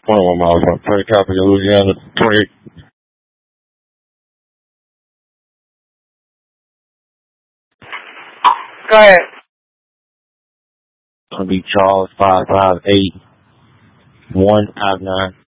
21 miles on 30 copy, Louisiana 28. Go ahead. Gonna be Charles 558 159.